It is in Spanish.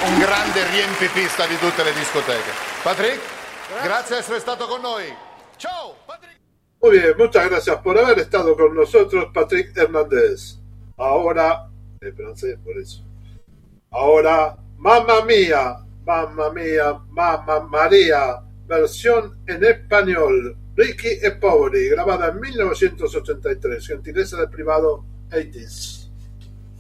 un grande riempipista di tutte le discoteche. Patrick, grazie di essere stato con noi. Ciao, Patrick. Muy bien, muchas gracias por haber estado con nosotros, Patrick Hernández. Ahora, francés, por eso. Ahora, Mamma Mía, Mamma María, versión en español, Ricky e Poveri, grabada en 1983, gentileza del privado 80s.